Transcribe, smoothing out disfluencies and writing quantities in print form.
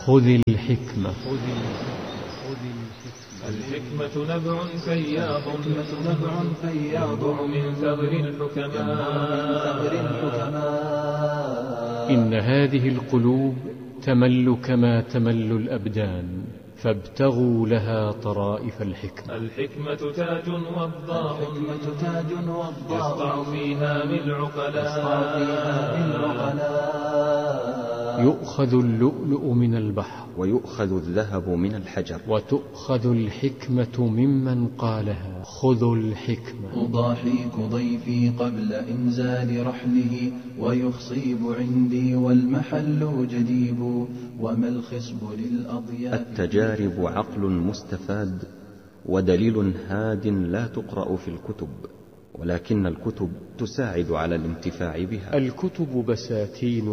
خذ الحكمة. الحكمة نبع فياض من ثغر الحكماء. إن هذه القلوب تمل كما تمل الأبدان، فابتغوا لها طرائف الحكمة. الحكمة تاج وضاء يسطع فيها بالعقلاء. يؤخذ اللؤلؤ من البحر ويؤخذ الذهب من الحجر، وتؤخذ الحكمة ممن قالها. خذوا الحكمة. أضاحيك ضيفي قبل إنزال رحله، ويخصيب عندي والمحل جديب، وما الخصب للأضياف. التجارب عقل مستفاد ودليل هاد لا تقرأ في الكتب، ولكن الكتب تساعد على الانتفاع بها. الكتب بساتين